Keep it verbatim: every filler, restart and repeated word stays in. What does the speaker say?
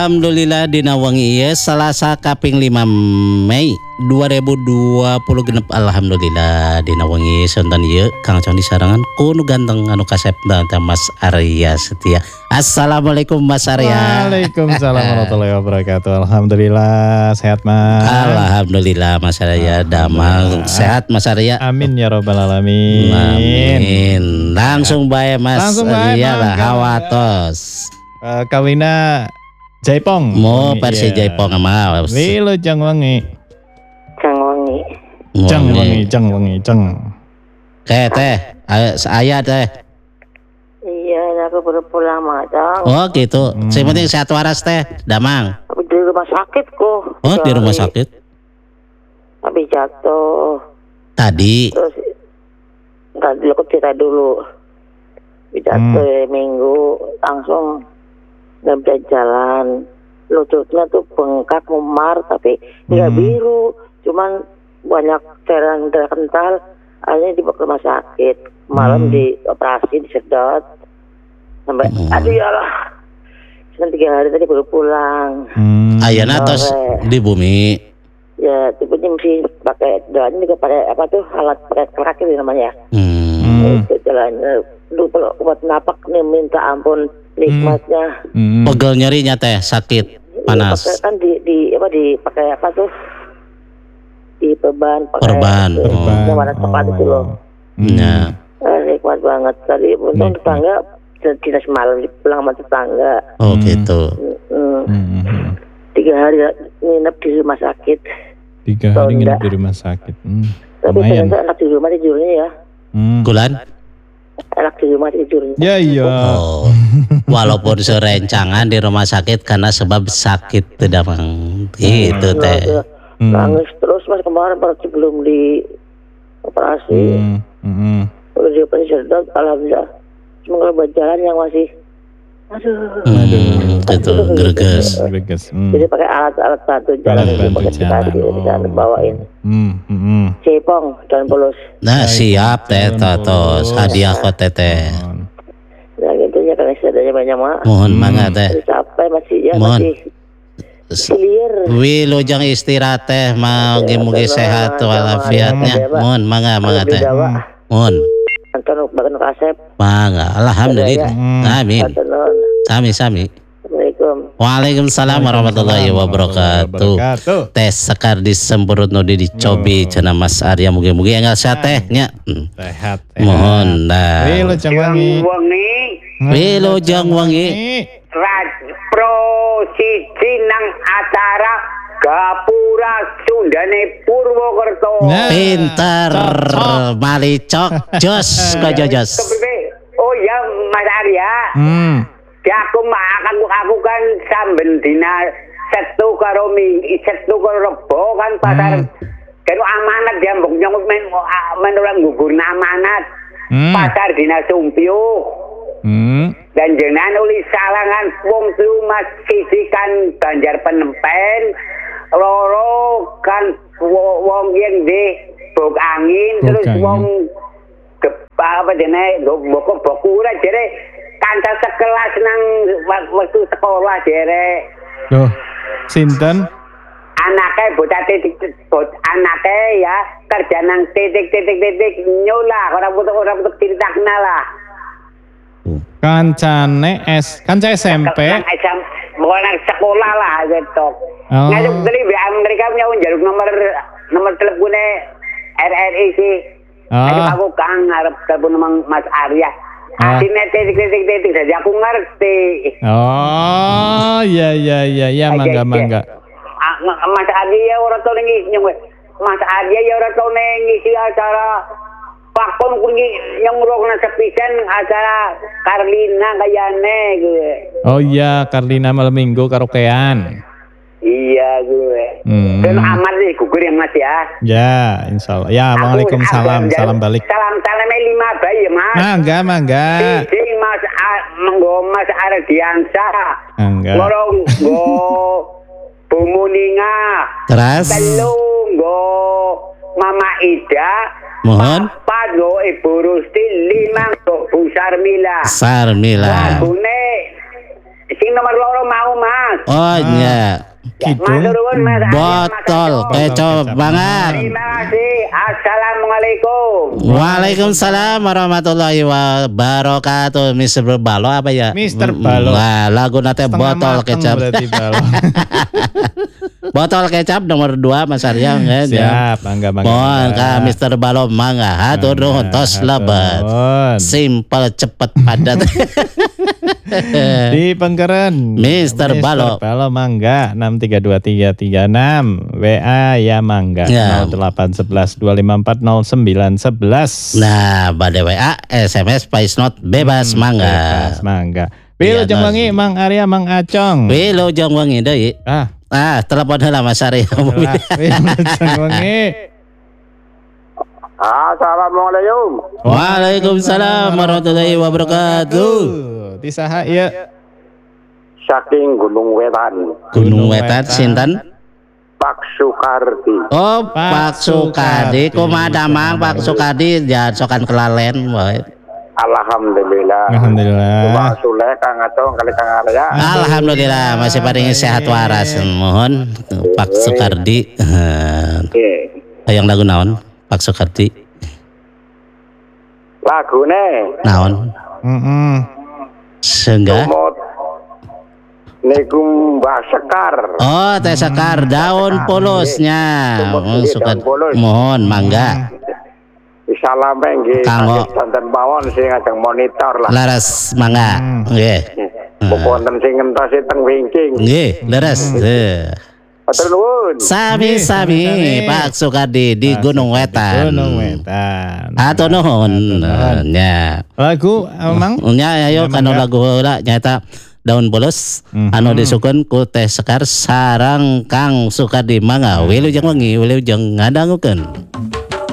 Alhamdulillah dina wengi ieu Salasa kaping lima Mei dua ribu dua puluh genep. Alhamdulillah dina wengi sonten ieu Kang Condi sarangan ku nu ganteng anu kasep teh Mas Arya Setia. Assalamualaikum Mas Arya. Waalaikumsalam warahmatullahi wabarakatuh. Alhamdulillah sehat Mas. Alhamdulillah Mas Arya damang sehat Mas Arya. Amin ya rabbal alamin. Amin. Langsung bae Mas Arya lah hawatos. Uh, kawina Jaipong. Mo versi yeah. Jaipong mah. Wilo jang wangi. Jang wangi. Jang wangi, jang wangi, jang. Teh teh, saya teh. Iya, aku baru pulang Madang. Oh gitu. Hmm. Yang penting sehat waras teh, damang. Di rumah sakit kok. Oh di rumah sakit. Habis jatuh. Tadi. Terus enggak dulu aku cerita dulu. Habis jatuh hmm. minggu langsung nggak bisa jalan, lututnya tuh bengkak memar tapi nggak hmm. biru, cuman banyak cairan darah kental. Akhirnya dibawa ke rumah sakit, malam hmm. dioperasi, disedot sampai hmm. aduh ya Allah, cuma tiga hari tadi baru pulang. Hmm. Ayana atas di bumi. Ya, tipe mesti pakai doanya juga pakai apa tuh alat pakai kaki namanya. Hmm. Itu jalannya, lu kalau buat napak nih minta ampun. Nikmatnya. Hmm. Pegel nyerinya teh sakit panas. Ya, kan di di apa di pakai apa tuh? Di perban pakai perban. Yang warna coklat itu loh. Ya. Eh, nikmat banget tadi untung tetangga tidak semalam pulang sama tetangga. Oh gitu. Hmm. Hmm. Tiga hari nginep di rumah sakit. Tiga hari nginep di rumah sakit. Hmm. Tapi ternyata enak di rumah tidurnya ya. Hmm. Kulan? Enak di rumah tidurnya. Ya iya. Oh. Walaupun serencangan di rumah sakit karena sebab sakit tidak meng gitu hmm. teh. Hmm. Nangis terus mas kemarin baru sebelum di operasi. Hmm. Hmm. Udah dioperasi sedot, alhamdulillah. Cuma kalau berjalan yang masih aduh. Hmm, gitu greges. Greges. Hmm. Jadi pakai alat-alat bantu jalan itu pakai tadi bisa bawain. Hmm. Hmm. Cepong dan polos. Nah siap teh tatos hadiah kok teteh. Nah gitu ya karena seadanya banyak mak. Mohon mangga teh. Capek masih ya Mohon. masih clear. Wilujeng istirahat teh mugi-mugi sehat walafiatnya. Mohon mangga mangga teh. Mohon. Anton bahkan kasep. Mangga alhamdulillah. Amin. Sami sami. Assalamualaikum. Waalaikumsalam warahmatullahi wabarakatuh. Teh sekar disempurut nu dicobi cenah Mas Arya mugi-mugi enggal sehat teh nya. Sehat. Mohon dah. Wilujeng wangi. Wilujeng wangi. Pro siji nang acara Gapura Sundane Purwokerto. Nah, pinter, malicok, jos, kok jos. Oh ya Mas Arya. Hmm. Ya aku makan aku kan samben dina Setu karo Minggu, Setu karo Rebo kan pasar. Hmm. Kan amanat ya mbok nyong men menurut gugurna amanat. Hmm. Pasar dina Sumpyo. Hmm. Dan jenengan uli salangan wong Mas siji kan Banjar Penempen. Loro kan wong yang di bok angin terus wong apa jenenge boko bokura jere kanca sekelas nang waktu sekolah jere. Loh, sinten? Anake bocah titik bot anake ya kerja nang titik-titik-titik nyola ora butuh ora butuh critakna lah. Kancane S, kanca S M P. Bukan nang sekolah lah gitu. Oh. Ngaduk dari mereka punya jalur nomor nomor teleponnya R R I sih. Oh. Aduh aku kang ngarep telepon memang Mas Arya. Ah. Asine titik-titik-titik saja aku ngerti. Oh, iya iya iya ya mangga mangga. Mas Arya ora tau nengi Mas Arya ya ora tau ngisi acara pakon kuwi nyemrokna sepisan acara Karlina kayane gue. Oh iya, Karlina malam minggu karaokean. Iya gue. Hmm. Dan aman nih gugur ya Mas ya. Ya, insyaallah. Ya, waalaikumsalam. Salam balik. Salam salamnya lima bayi ya Mas. Mangga mangga. Sing Mas menggo Mas Ardiansa. Mangga. Ngorong go Bumuninga. Terus. Telung go Mama Ida. Mohon. Empat go Ibu Rusti, lima go Bu Sarmila. Sarmila. Lagune sing nomor loro mau Mas. Oh nya. Kidung. Matur nuwun Mas. Botol kecap banget. Terima kasih. Assalamualaikum. Waalaikumsalam warahmatullahi wabarakatuh. mister Balo apa ya? mister Balo. Wah, lagu nate Setengah botol mateng kecap. berarti Balo. Botol kecap nomor dua Mas Arya. Siap, mangga mangga. Mohon ka mister Balo mangga. Hatur nuhun tos lebat. Simple cepet padat. Di Pengkeren mister Balo. Balo mangga enam tiga dua tiga tiga enam. W A ya mangga Ya. nol delapan satu satu dua lima empat nol sembilan satu satu. Nah, pada W A, S M S, voice note bebas mangga. Bebas mangga. Pil Iya, jeng wangi Mang Arya Mang Acong. Wilo jong wangi deui. Ah, Ah, telepon heula Mas Arya. lah, Pil jeng wangi. Assalamualaikum. Waalaikumsalam warahmatullahi wabarakatuh. Di saha ieu? Saking Gunung Wetan, Gunung Wetan sinten? Pak Sukardi. Oh, Pak Pak Sukardi. Sukardi. Kumaha mang Pak Sukardi jangan sokan kelalen wae. Alhamdulillah. Alhamdulillah. Coba Suleh Kang Acong kali Kang Arya. Alhamdulillah masih paling sehat waras. Mohon Pak Sukardi. Oke. Hayang lagu naon? Pak Sukardi. Lagune Naon? Heeh. Sengga. Tumut niku Mbah Sekar. Oh, teh sekar daun polusnya. Oh, suka mohon mangga. Salame nggih Kanggo. santen mawon sing ngajeng monitor lah. Laras mangga. Nggih. Wonten sing ngentos teng wingking. Nggih, leres. Heh. Matur nuwun. Sami-sami Pak Sukardi di Gunung Wetan. Gunung Wetan. Atur nuhun. Nya. Lagu Mang Nya ayo kana lagu heula nyata daun polos anu disukeun ku teh sekar sarang Kang Sukardi mangga. Wilujeng wengi, wilujeng ngadangukeun.